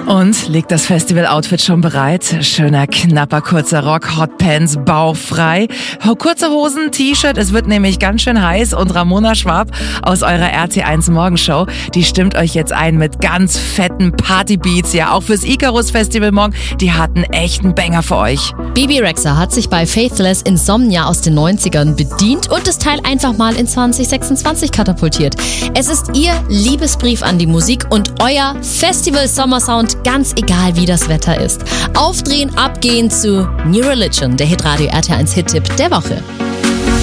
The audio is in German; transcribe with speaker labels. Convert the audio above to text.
Speaker 1: Und liegt das Festival-Outfit schon bereit? Schöner, knapper, kurzer Rock, Hotpants, bauchfrei, kurze Hosen, T-Shirt, es wird nämlich ganz schön heiß und Ramona Schwab aus eurer RT1 Morgenshow, die stimmt euch jetzt ein mit ganz fetten Partybeats, ja, auch fürs Icarus Festival morgen, die hatten echt einen Banger für euch.
Speaker 2: Bebe Rexha hat sich bei Faithless Insomnia aus den 90ern bedient und das Teil einfach mal in 2026 katapultiert. Es ist ihr Liebesbrief an die Musik und euer Festival-Sommersound, ganz egal wie das Wetter ist. Aufdrehen, abgehen zu New Religion, der Hitradio RT1 Hit-Tipp der Woche.